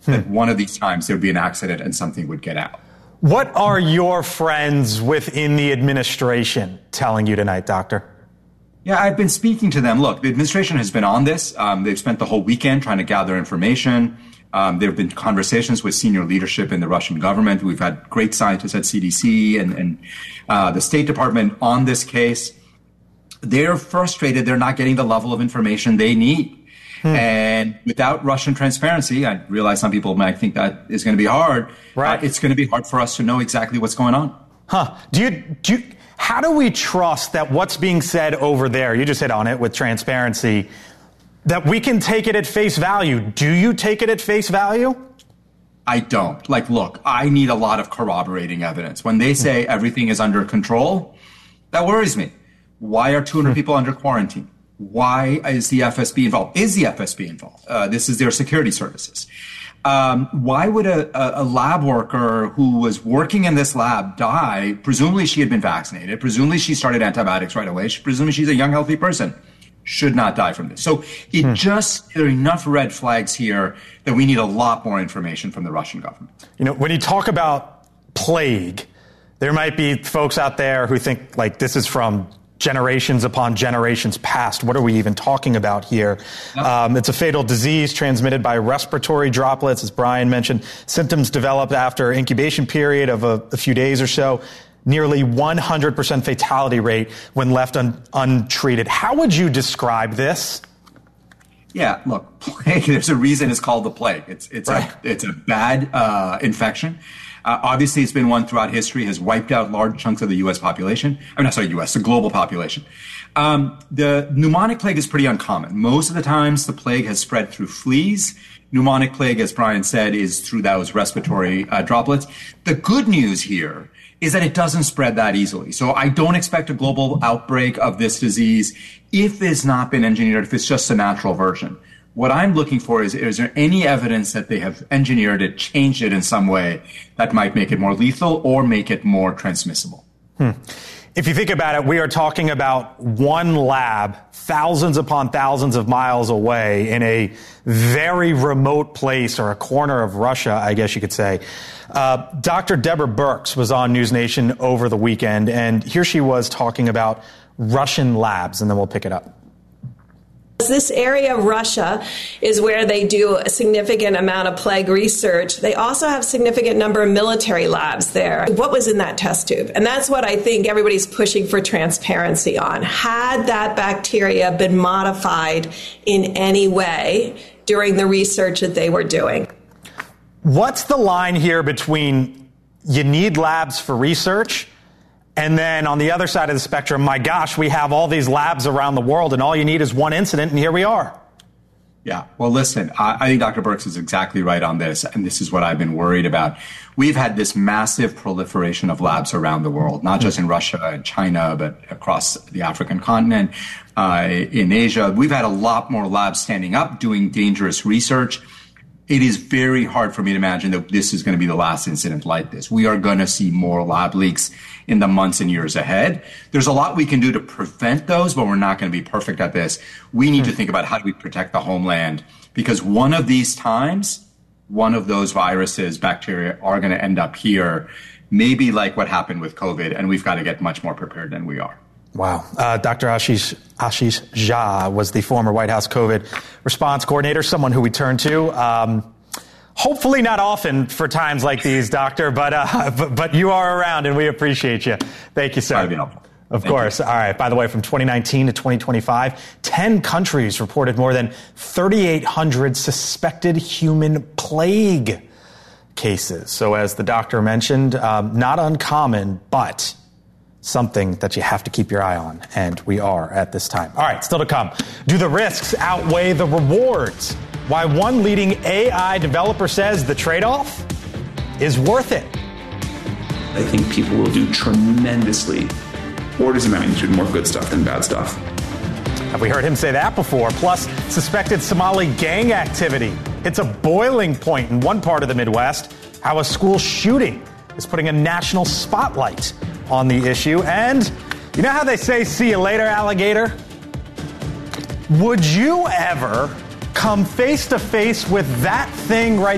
that one of these times there'd be an accident and something would get out. What are your friends within the administration telling you tonight, Doctor? Yeah, I've been speaking to them. Look, the administration has been on this. They've spent the whole weekend trying to gather information. There have been conversations with senior leadership in the Russian government. We've had great scientists at CDC and the State Department on this case. They're frustrated. They're not getting the level of information they need. And without Russian transparency, I realize some people might think that is going to be hard. Right. It's going to be hard for us to know exactly what's going on. How do we trust that what's being said over there, you just hit on it with transparency, that we can take it at face value? Do you take it at face value? I don't. Look, I need a lot of corroborating evidence. When they say everything is under control, that worries me. Why are 200 people under quarantine? Why is the FSB involved? Is the FSB involved? This is their security services. Why would a lab worker who was working in this lab die? Presumably she had been vaccinated. Presumably she started antibiotics right away. Presumably she's a young, healthy person. Should not die from this. So there are enough red flags here that we need a lot more information from the Russian government. When you talk about plague, there might be folks out there who think this is from generations upon generations past. What are we even talking about here? It's a fatal disease transmitted by respiratory droplets, as Brian mentioned. Symptoms developed after incubation period of a few days or so. Nearly 100% fatality rate when left untreated. How would you describe this? Yeah, look, plague, there's a reason it's called the plague. It's a bad infection. Obviously, it's been one throughout history, has wiped out large chunks of the U.S. population. The global population. The pneumonic plague is pretty uncommon. Most of the times, the plague has spread through fleas. Pneumonic plague, as Brian said, is through those respiratory droplets. The good news here is that it doesn't spread that easily. So I don't expect a global outbreak of this disease if it's not been engineered, if it's just a natural version. What I'm looking for is there any evidence that they have engineered it, changed it in some way that might make it more lethal or make it more transmissible? If you think about it, we are talking about one lab thousands upon thousands of miles away in a very remote place or a corner of Russia, I guess you could say. Dr. Deborah Birx was on News Nation over the weekend, and here she was talking about Russian labs, and then we'll pick it up. This area of Russia is where they do a significant amount of plague research. They also have a significant number of military labs there. What was in that test tube? And that's what I think everybody's pushing for transparency on. Had that bacteria been modified in any way during the research that they were doing? What's the line here between you need labs for research and then on the other side of the spectrum, my gosh, we have all these labs around the world and all you need is one incident and here we are? Yeah, well, listen, I think Dr. Birx is exactly right on this, and this is what I've been worried about. We've had this massive proliferation of labs around the world, not just in Russia and China, but across the African continent, in Asia. We've had a lot more labs standing up doing dangerous research. It is very hard for me to imagine that this is going to be the last incident like this. We are going to see more lab leaks in the months and years ahead. There's a lot we can do to prevent those, but we're not going to be perfect at this. We need to think about how do we protect the homeland, because one of these times, one of those viruses, bacteria are going to end up here, maybe like what happened with COVID, and we've got to get much more prepared than we are. Wow. Dr. Ashish Jha was the former White House COVID response coordinator, someone who we turn to. Hopefully not often for times like these, Doctor, but you are around and we appreciate you. Thank you, sir. Of course. All right. By the way, from 2019 to 2025, 10 countries reported more than 3,800 suspected human plague cases. So as the doctor mentioned, not uncommon, but something that you have to keep your eye on, and we are at this time. All right, still to come. Do the risks outweigh the rewards? Why one leading AI developer says the trade-off is worth it. I think people will do tremendously, orders of magnitude more good stuff than bad stuff. Have we heard him say that before? Plus, suspected Somali gang activity. It's a boiling point in one part of the Midwest. How a school shooting is putting a national spotlight on the issue. And you know how they say, see you later, alligator? Would you ever come face to face with that thing right